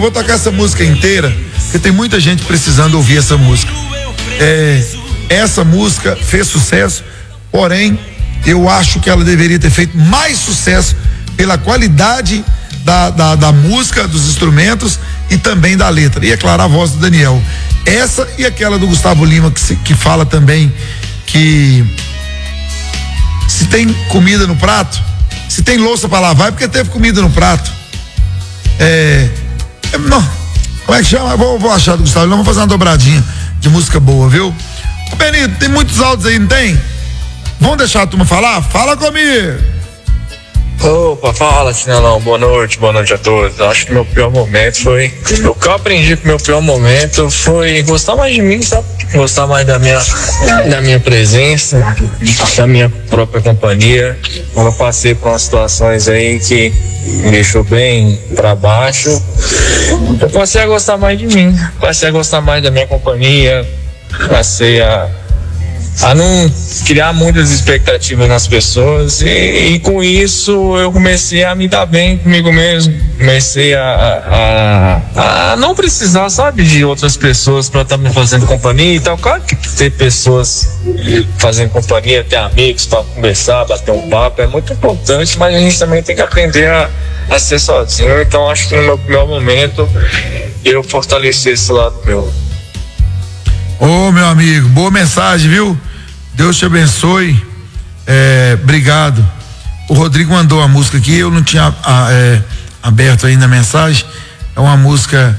vou tocar essa música inteira, porque tem muita gente precisando ouvir essa música. Essa música fez sucesso, porém, eu acho que ela deveria ter feito mais sucesso pela qualidade da música, dos instrumentos e também da letra. E é claro, a voz do Daniel. Essa e aquela do Gustavo Lima, que fala também que se tem comida no prato, se tem louça para lavar, é porque teve comida no prato. Não, como é que chama? Vou achar do Gustavo Lima, vamos fazer uma dobradinha de música boa, viu? Ô Benito, tem muitos áudios aí, não tem? Vamos deixar a turma falar? Fala comigo! Opa, fala, Chinelão, boa noite a todos. Acho que meu pior momento foi. O que eu aprendi com meu pior momento foi gostar mais de mim, sabe? Gostar mais da minha presença, da minha própria companhia. Eu passei por umas situações aí que me deixou bem pra baixo. Eu passei a gostar mais de mim, passei a gostar mais da minha companhia, passei a não criar muitas expectativas nas pessoas e com isso eu comecei a me dar bem comigo mesmo, comecei a não precisar, sabe, de outras pessoas para estar me fazendo companhia e tal. Claro que ter pessoas fazendo companhia, ter amigos para conversar, bater um papo é muito importante, mas a gente também tem que aprender a ser sozinho. Então acho que no meu pior momento eu fortaleci esse lado meu. Ô, meu amigo, boa mensagem, viu? Deus te abençoe. Obrigado. O Rodrigo mandou a música aqui, eu não tinha aberto ainda a mensagem. É uma música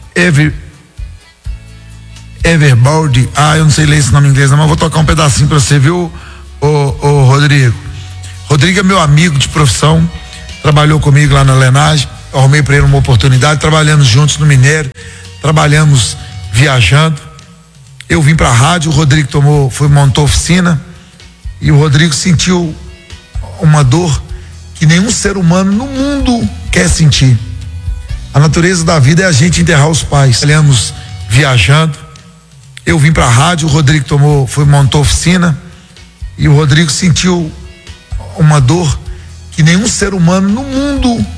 Everboard. Eu não sei ler esse nome em inglês, não, mas vou tocar um pedacinho pra você, viu, ô Rodrigo? Rodrigo é meu amigo de profissão, trabalhou comigo lá na Lenagem, arrumei pra ele uma oportunidade, trabalhamos juntos no Minério, trabalhamos viajando. Eu vim pra rádio, o Rodrigo montou oficina e o Rodrigo sentiu uma dor que nenhum ser humano no mundo quer sentir. A natureza da vida é a gente enterrar os pais. Trabalhamos viajando, eu vim pra rádio, o Rodrigo montou oficina e o Rodrigo sentiu uma dor que nenhum ser humano no mundo